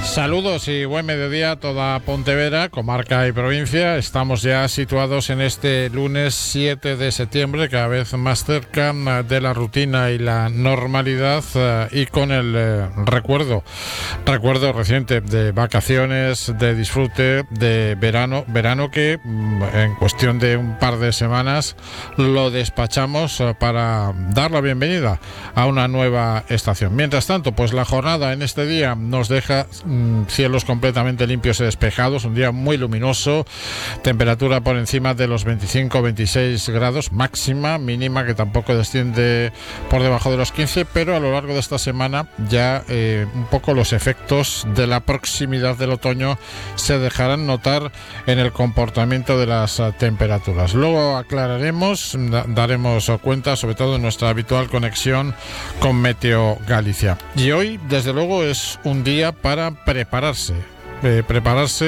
Saludos y buen mediodía a toda Pontevedra, comarca y provincia. Estamos ya situados en este lunes 7 de septiembre, cada vez más cerca de la rutina y la normalidad, y con el recuerdo reciente de vacaciones, de disfrute, de verano que en cuestión de un par de semanas lo despachamos para dar la bienvenida a una nueva estación. Mientras tanto, pues la jornada en este día nos deja cielos completamente limpios y despejados, un día muy luminoso, temperatura por encima de los 25-26 grados máxima, mínima que tampoco desciende por debajo de los 15, pero a lo largo de esta semana ya un poco los efectos de la proximidad del otoño se dejarán notar en el comportamiento de las temperaturas. Luego aclararemos, daremos cuenta sobre todo en nuestra habitual conexión con Meteo Galicia. Y hoy, desde luego, es un día para prepararse